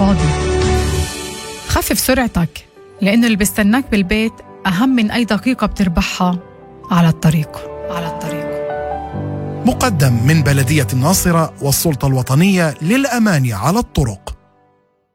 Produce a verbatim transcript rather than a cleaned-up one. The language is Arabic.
الفاضي. خفف سرعتك، لأنه اللي بيستناك بالبيت أهم من أي دقيقة بتربحها على الطريق. على الطريق. مقدم من بلدية الناصرة والسلطة الوطنية للأمان على الطرق.